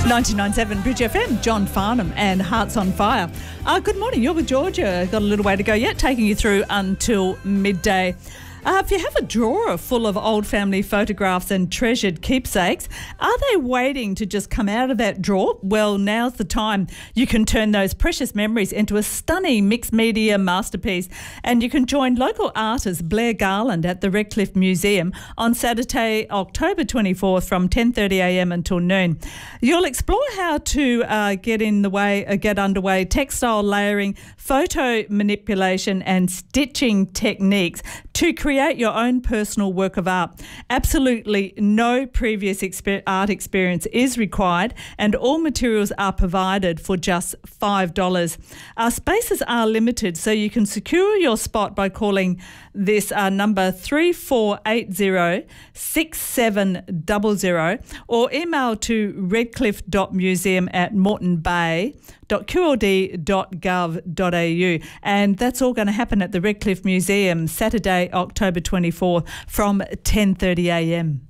99.7 Bridge FM, John Farnham and Hearts on Fire. Good morning, you're with Georgia. Got a little way to go yet, taking you through until midday. If you have a drawer full of old family photographs and treasured keepsakes, are they waiting to just come out of that drawer? Well, now's the time. You can turn those precious memories into a stunning mixed media masterpiece, and you can join local artist Blair Garland at the Redcliffe Museum on Saturday, October 24th from 10:30am until noon. You'll explore how to get underway textile layering, photo manipulation and stitching techniques to create your own personal work of art. Absolutely no previous art experience is required, and all materials are provided for just $5. Spaces are limited, so you can secure your spot by calling this number 3480-6700 or email to redcliffe.museum@moretonbay.qld.gov.au. And that's all going to happen at the Redcliffe Museum Saturday, October 24th from 10:30am.